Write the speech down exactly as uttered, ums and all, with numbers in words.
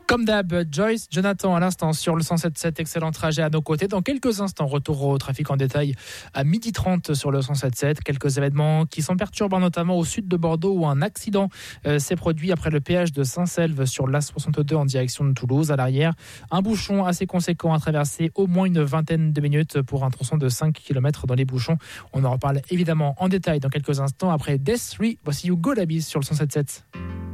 Comme d'hab, Joyce, Jonathan à l'instant sur le cent sept virgule sept, excellent trajet à nos côtés. Dans quelques instants, retour au trafic en détail à midi trente sur le cent sept virgule sept. Quelques événements qui sont perturbants, notamment au sud de Bordeaux où un accident euh, s'est produit après le péage de Saint-Selve sur l'A soixante-deux en direction de Toulouse. À l'arrière, un bouchon assez conséquent à traverser, au moins une vingtaine de minutes pour un tronçon de cinq kilomètres dans les bouchons. On en reparle évidemment en détail dans quelques instants après Death trois. Voici You Go La Bise sur le cent sept virgule sept.